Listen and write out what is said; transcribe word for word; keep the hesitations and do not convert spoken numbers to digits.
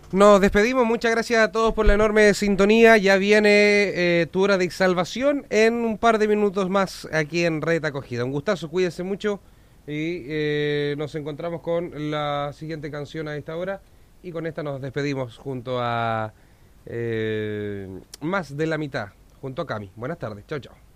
Nos despedimos, muchas gracias a todos por la enorme sintonía. Ya viene eh, tu hora de salvación en un par de minutos más aquí en Red Acogida. Un gustazo, cuídense mucho y eh, nos encontramos con la siguiente canción a esta hora y con esta nos despedimos junto a eh, Más de la Mitad, junto a Cami. Buenas tardes, chao chao.